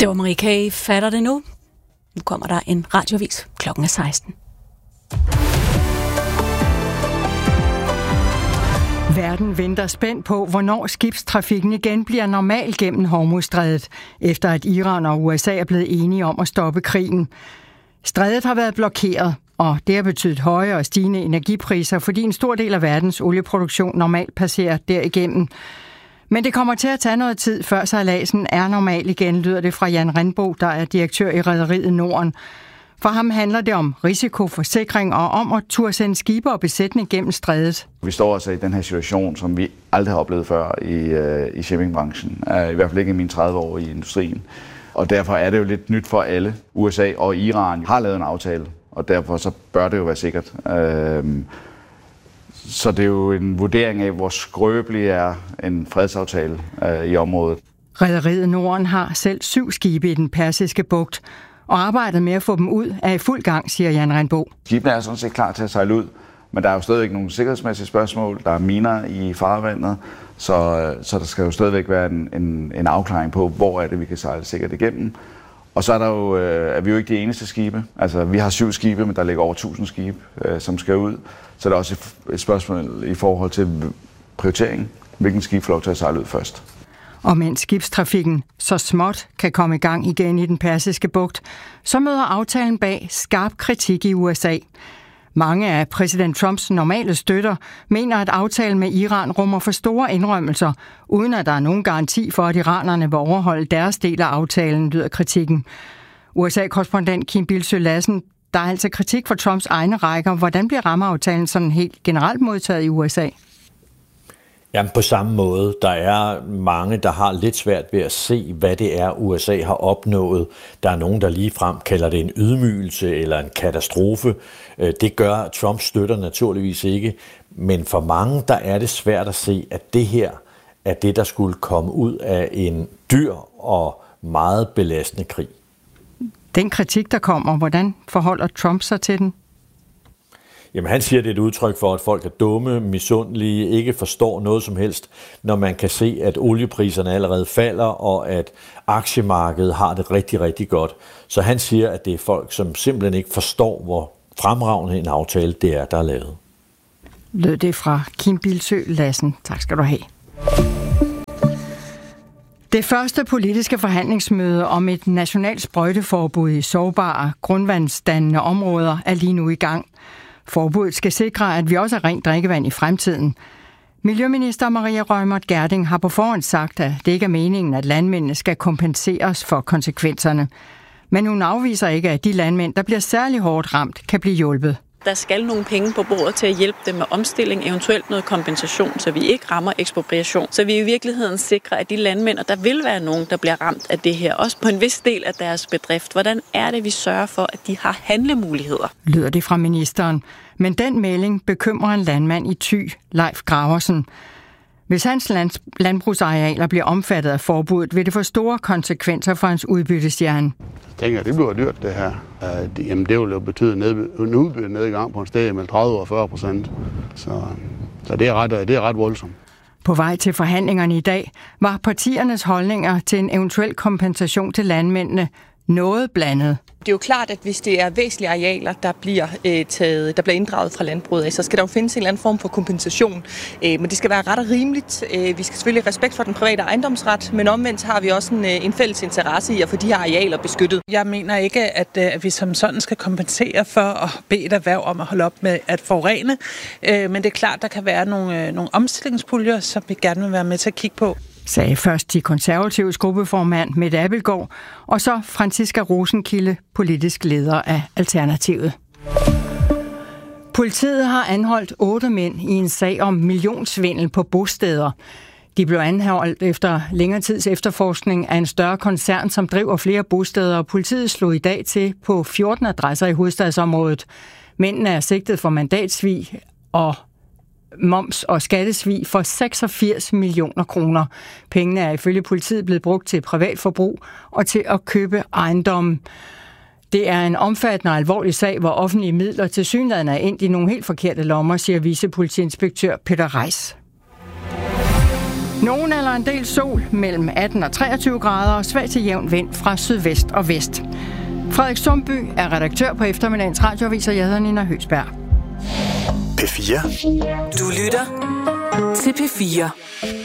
Det var Marie K. Fatter det nu? Nu kommer der en radioavis. Klokken er 16. Verden venter spændt på, hvornår skibstrafikken igen bliver normal gennem Hormuzstrædet, efter at Iran og USA er blevet enige om at stoppe krigen. Strædet har været blokeret, og det har betydet høje og stigende energipriser, fordi en stor del af verdens olieproduktion normalt passerer derigennem. Men det kommer til at tage noget tid, før sejladsen er normal igen, lyder det fra Jan Rindbo, der er direktør i rederiet Norden. For ham handler det om risikoforsikring og om at turde sende skibe og besætning gennem strædet. Vi står altså i den her situation, som vi aldrig har oplevet før i shippingbranchen. I hvert fald ikke i mine 30 år i industrien. Og derfor er det jo lidt nyt for alle. USA og Iran har lavet en aftale, og derfor så bør det jo være sikkert. Så det er jo en vurdering af, hvor skrøbelig er en fredsaftale i området. Rederiet Norden har selv 7 skibe i den persiske bugt, og arbejdet med at få dem ud er i fuld gang, siger Jan Rindbo. Skibene er sådan set klar til at sejle ud, men der er jo stadig ikke nogen sikkerhedsmæssige spørgsmål. Der er miner i farvandet, så der skal jo stadigvæk være en afklaring på, hvor er det, vi kan sejle sikkert igennem. Og så er vi jo ikke de eneste skibe. Altså, vi har 7 skibe, men der ligger over 1000 skibe, som skal ud. Så der er også et spørgsmål i forhold til prioritering. Hvilken skib får lov til at sejle ud først? Og mens skibstrafikken så småt kan komme i gang igen i den persiske bugt, så møder aftalen bag skarp kritik i USA. Mange af præsident Trumps normale støtter mener, at aftalen med Iran rummer for store indrømmelser, uden at der er nogen garanti for, at iranerne vil overholde deres del af aftalen, lyder kritikken. USA-korrespondent Kim Bildsøe Lassen, der er altså kritik for Trumps egne rækker. Hvordan bliver rammeaftalen sådan helt generelt modtaget i USA? Jamen på samme måde. Der er mange, der har lidt svært ved at se, hvad det er, USA har opnået. Der er nogen, der ligefrem kalder det en ydmygelse eller en katastrofe. Det gør Trumps støtter naturligvis ikke. Men for mange, der er det svært at se, at det her er det, der skulle komme ud af en dyr og meget belastende krig. Den kritik, der kommer, hvordan forholder Trump sig til den? Jamen han siger, det er et udtryk for, at folk er dumme, misundelige, ikke forstår noget som helst, når man kan se, at oliepriserne allerede falder, og at aktiemarkedet har det rigtig, rigtig godt. Så han siger, at det er folk, som simpelthen ikke forstår, hvor fremragende en aftale det er, der er lavet. Lød det fra Kim Bildsøe Lassen. Tak skal du have. Det første politiske forhandlingsmøde om et nationalt sprøjteforbud i sårbare grundvandsdannende områder er lige nu i gang. Forbuddet skal sikre, at vi også har rent drikkevand i fremtiden. Miljøminister Maria Reumert Gjerding har på forhånd sagt, at det ikke er meningen, at landmændene skal kompenseres for konsekvenserne. Men hun afviser ikke, at de landmænd, der bliver særlig hårdt ramt, kan blive hjulpet. Der skal nogle penge på bordet til at hjælpe dem med omstilling, eventuelt noget kompensation, så vi ikke rammer ekspropriation. Så vi i virkeligheden sikrer, at de landmænd, og der vil være nogen, der bliver ramt af det her, også på en vis del af deres bedrift. Hvordan er det, vi sørger for, at de har handlemuligheder? Lyder det fra ministeren. Men den melding bekymrer en landmand i Thy, Leif Graversen. Hvis hans landbrugsarealer bliver omfattet af forbuddet, vil det få store konsekvenser for hans udbyttesjern. Jeg tænker, det bliver dyrt, det her. Jamen, det vil jo betyde en udbyttenedgang på en sted med 30-40%. Så det er ret voldsomt. På vej til forhandlingerne i dag var partiernes holdninger til en eventuel kompensation til landmændene noget blandet. Det er jo klart, at hvis det er væsentlige arealer, der bliver inddraget fra landbruget af, så skal der jo findes en eller anden form for kompensation. Men det skal være ret og rimeligt. Vi skal selvfølgelig have respekt for den private ejendomsret, men omvendt har vi også en fælles interesse i at få de her arealer beskyttet. Jeg mener ikke, at vi som sådan skal kompensere for at bede et erhverv om at holde op med at forurene. Men det er klart, der kan være nogle omstillingspuljer, som vi gerne vil være med til at kigge på. Sagde først de konservatives gruppeformand Mette Abildgaard, og så Franciska Rosenkilde, politisk leder af Alternativet. Politiet har anholdt 8 mænd i en sag om millionsvindel på bosteder. De blev anholdt efter længere tids efterforskning af en større koncern, som driver flere bosteder, og politiet slog i dag til på 14 adresser i hovedstadsområdet. Mændene er sigtet for mandatsvig og moms- og skattesvig for 86 millioner kroner. Pengene er ifølge politiet blevet brugt til privat forbrug og til at købe ejendomme. Det er en omfattende og alvorlig sag, hvor offentlige midler tilsyneladende er endt i nogle helt forkerte lommer, siger vicepolitiinspektør Peter Reis. Nogen eller en del sol mellem 18 og 23 grader og svag til jævn vind fra sydvest og vest. Frederik Sumby er redaktør på eftermiddagens radioavis, og jeg hedder Nina Høgsberg. P4. Du lytter til P4.